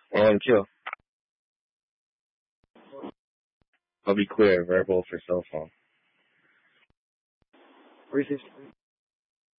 Chill. I'll be clear, verbal for cell phone. Resist.